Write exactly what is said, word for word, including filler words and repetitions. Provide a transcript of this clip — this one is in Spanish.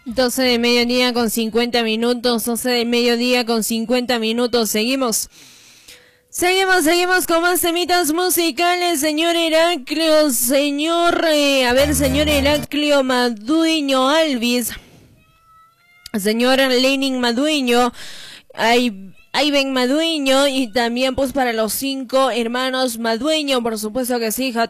doce de mediodía con cincuenta minutos, doce de mediodía con cincuenta minutos, seguimos. Seguimos, seguimos con más temitas musicales, señor Heraclio, señor, eh, a ver, señor Heraclio Madueño Alvis, señor Lenin Madueño, hay... Iben Madueño y también pues para los cinco hermanos Madueño, por supuesto que sí,